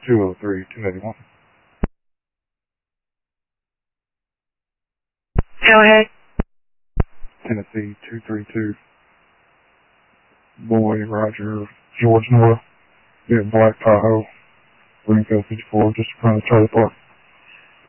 203-281. Go ahead. Tennessee 232. Boy, Roger, George Noah. Yeah, Black Tahoe. Greenfield 54, just in front of the trailer park.